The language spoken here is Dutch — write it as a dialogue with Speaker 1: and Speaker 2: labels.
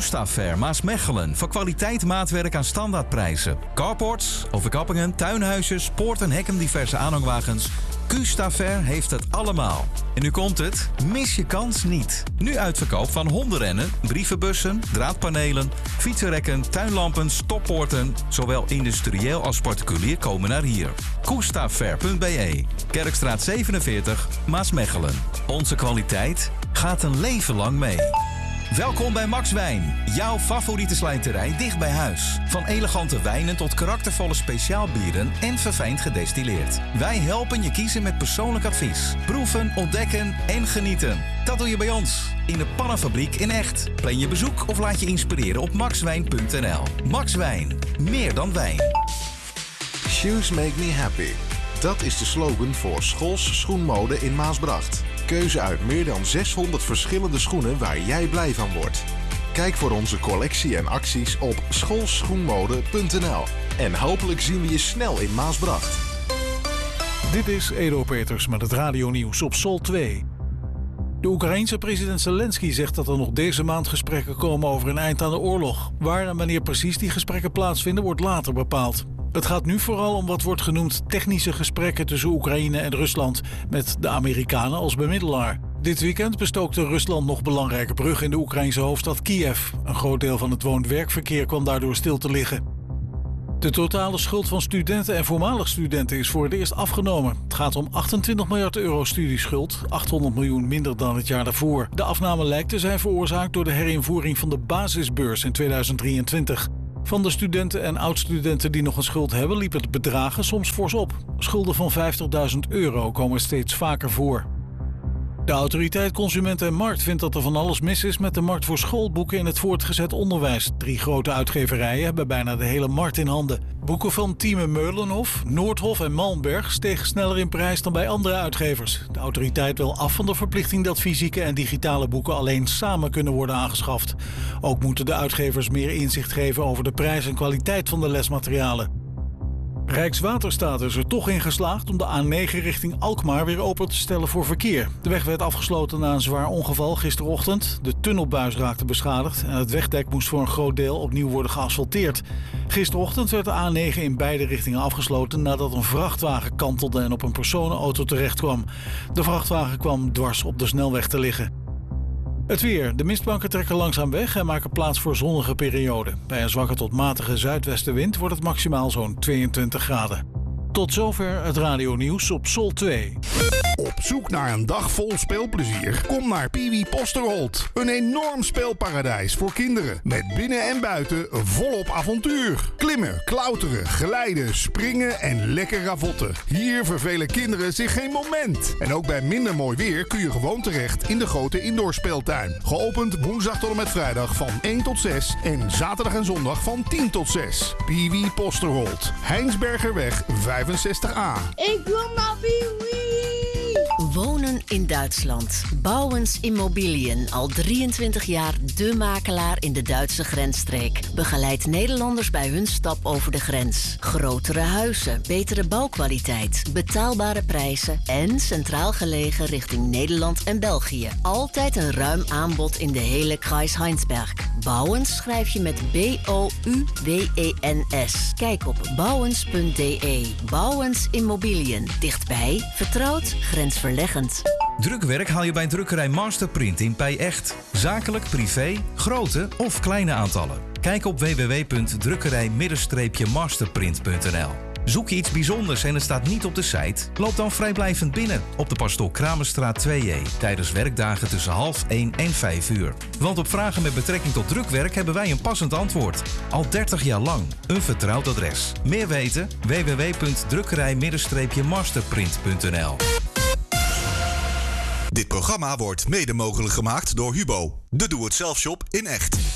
Speaker 1: Koestafair Maasmechelen. Voor kwaliteit maatwerk aan standaardprijzen. Carports, overkappingen, tuinhuisjes, poorten, hekken, diverse aanhangwagens. Koestafair heeft het allemaal. En nu komt het, mis je kans niet. Nu uitverkoop van hondenrennen, brievenbussen, draadpanelen, fietsenrekken, tuinlampen, stoppoorten. Zowel industrieel als particulier komen naar hier. Koestafair.be, Kerkstraat 47, Maasmechelen. Onze kwaliteit gaat een leven lang mee. Welkom bij Max Wijn, jouw favoriete slijterij dicht bij huis. Van elegante wijnen tot karaktervolle speciaalbieren en verfijnd gedestilleerd. Wij helpen je kiezen met persoonlijk advies. Proeven, ontdekken en genieten. Dat doe je bij ons, in de Pannenfabriek in Echt. Plan je bezoek of laat je inspireren op maxwijn.nl. Max Wijn, meer dan wijn.
Speaker 2: Shoes make me happy. Dat is de slogan voor Schols Schoenmode in Maasbracht. Keuze uit meer dan 600 verschillende schoenen waar jij blij van wordt. Kijk voor onze collectie en acties op scholsschoenmode.nl. En hopelijk zien we je snel in Maasbracht.
Speaker 3: Dit is Edo Peters met het radionieuws op Sol 2. De Oekraïense president Zelensky zegt dat er nog deze maand gesprekken komen over een eind aan de oorlog. Waar en wanneer precies die gesprekken plaatsvinden wordt later bepaald. Het gaat nu vooral om wat wordt genoemd technische gesprekken tussen Oekraïne en Rusland, met de Amerikanen als bemiddelaar. Dit weekend bestookte Rusland nog belangrijke bruggen in de Oekraïnse hoofdstad Kiev. Een groot deel van het woon-werkverkeer kwam daardoor stil te liggen. De totale schuld van studenten en voormalig studenten is voor het eerst afgenomen. Het gaat om 28 miljard euro studieschuld, 800 miljoen minder dan het jaar daarvoor. De afname lijkt te zijn veroorzaakt door de herinvoering van de basisbeurs in 2023. Van de studenten en oud-studenten die nog een schuld hebben, liepen de bedragen soms fors op. Schulden van 50.000 euro komen steeds vaker voor. De autoriteit Consument en Markt vindt dat er van alles mis is met de markt voor schoolboeken in het voortgezet onderwijs. 3 grote uitgeverijen hebben bijna de hele markt in handen. Boeken van Thieme Meulenhof, Noordhof en Malmberg stegen sneller in prijs dan bij andere uitgevers. De autoriteit wil af van de verplichting dat fysieke en digitale boeken alleen samen kunnen worden aangeschaft. Ook moeten de uitgevers meer inzicht geven over de prijs en kwaliteit van de lesmaterialen. Rijkswaterstaat is er toch in geslaagd om de A9 richting Alkmaar weer open te stellen voor verkeer. De weg werd afgesloten na een zwaar ongeval gisterochtend. De tunnelbuis raakte beschadigd en het wegdek moest voor een groot deel opnieuw worden geasfalteerd. Gisterochtend werd de A9 in beide richtingen afgesloten nadat een vrachtwagen kantelde en op een personenauto terecht kwam. De vrachtwagen kwam dwars op de snelweg te liggen. Het weer. De mistbanken trekken langzaam weg en maken plaats voor zonnige perioden. Bij een zwakke tot matige zuidwestenwind wordt het maximaal zo'n 22 graden. Tot zover het radionieuws op Sol 2.
Speaker 4: Op zoek naar een dag vol speelplezier? Kom naar Piwi Posterholt. Een enorm speelparadijs voor kinderen. Met binnen en buiten volop avontuur. Klimmen, klauteren, glijden, springen en lekker ravotten. Hier vervelen kinderen zich geen moment. En ook bij minder mooi weer kun je gewoon terecht in de grote indoorspeeltuin. Geopend woensdag tot en met vrijdag van 1 tot 6 en zaterdag en zondag van 10 tot 6. Piwi Posterholt. Heinsbergerweg 65A.
Speaker 5: Ik wil naar Piwi!
Speaker 6: Wonen in Duitsland. Bouwens Immobilien. Al 23 jaar de makelaar in de Duitse grensstreek. Begeleidt Nederlanders bij hun stap over de grens. Grotere huizen, betere bouwkwaliteit, betaalbare prijzen en centraal gelegen richting Nederland en België. Altijd een ruim aanbod in de hele Kreis Heinsberg. Bouwens schrijf je met B-O-U-W-E-N-S. Kijk op bouwens.de. Bouwens Immobilien. Dichtbij, vertrouwd, grensverleggend.
Speaker 1: Drukwerk haal je bij drukkerij Masterprint in Pij-Echt. Zakelijk, privé, grote of kleine aantallen. Kijk op www.drukkerij-masterprint.nl. Zoek je iets bijzonders en het staat niet op de site? Loop dan vrijblijvend binnen op de Pastoor Kramerstraat 2E tijdens werkdagen tussen 12:30 en 5 uur. Want op vragen met betrekking tot drukwerk hebben wij een passend antwoord. Al 30 jaar lang. Een vertrouwd adres. Meer weten? www.drukkerij-masterprint.nl.
Speaker 7: Dit programma wordt mede mogelijk gemaakt door Hubo, de doe-het-zelf shop in Echt.